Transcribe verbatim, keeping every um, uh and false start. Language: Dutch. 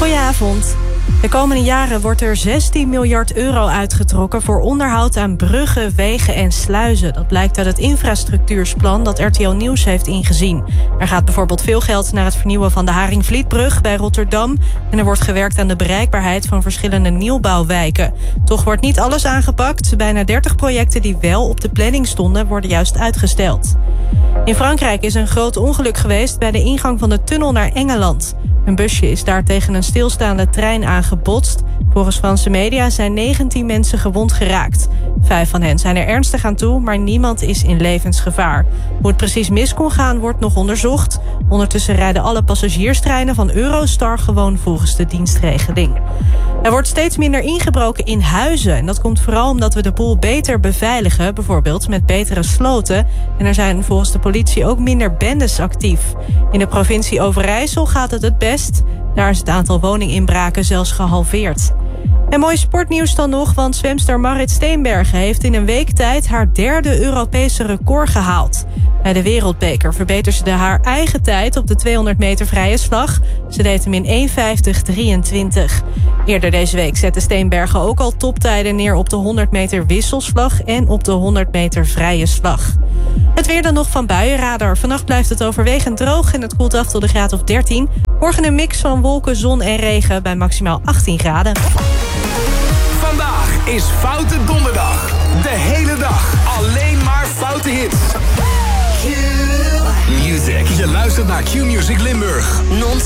Goedenavond. De komende jaren wordt er zestien miljard euro uitgetrokken voor onderhoud aan bruggen, wegen en sluizen. Dat blijkt uit het infrastructuursplan dat R T L Nieuws heeft ingezien. Er gaat bijvoorbeeld veel geld naar het vernieuwen van de Haringvlietbrug bij Rotterdam. En er wordt gewerkt aan de bereikbaarheid van verschillende nieuwbouwwijken. Toch wordt niet alles aangepakt. Bijna dertig projecten die wel op de planning stonden worden juist uitgesteld. In Frankrijk is een groot ongeluk geweest bij de ingang van de tunnel naar Engeland. Een busje is daar tegen een stilstaande trein aangebotst. Volgens Franse media zijn negentien mensen gewond geraakt. Vijf van hen zijn er ernstig aan toe, maar niemand is in levensgevaar. Hoe het precies mis kon gaan, wordt nog onderzocht. Ondertussen rijden alle passagierstreinen van Eurostar gewoon volgens de dienstregeling. Er wordt steeds minder ingebroken in huizen. En dat komt vooral omdat we de boel beter beveiligen, bijvoorbeeld met betere sloten. En er zijn volgens de politie ook minder bendes actief. In de provincie Overijssel gaat het het best. Daar is het aantal woninginbraken zelfs gehalveerd. En mooi sportnieuws dan nog, want zwemster Marit Steenbergen heeft in een week tijd haar derde Europese record gehaald. Bij de Wereldbeker verbeterde ze haar eigen tijd op de tweehonderd meter vrije slag. Ze deed hem in één vijftig drieëntwintig. Eerder deze week zette Steenbergen ook al toptijden neer op de honderd meter wisselslag en op de honderd meter vrije slag. Het weer dan nog van Buienradar. Vannacht blijft het overwegend droog en het koelt af tot de graad of dertien. Morgen een mix van wolken, zon en regen bij maximaal achttien graden. Vandaag is Foute Donderdag. De hele dag alleen maar foute hits. Q Music. Je luistert naar Q Music Limburg. Non